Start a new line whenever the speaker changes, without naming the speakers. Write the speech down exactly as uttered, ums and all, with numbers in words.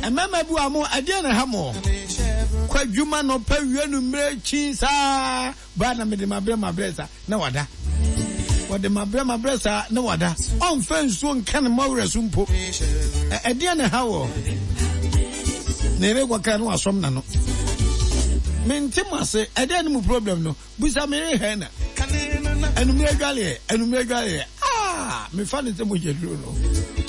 Emema bu amo ade na ha mo. Kwadwuma no pa wie no mre chi sa ba na me de mabre mabre sa na wada. Wode mabre mabre sa na wada. On fa nsuo nka ne mawre so mpo. Ade na ha wo. Nere kwa kan wa som na no. Mentimase ade no problem no. Busa me he na. Enumre dwale, enumre dwale. Ah, me fa ne se mo jeduro no.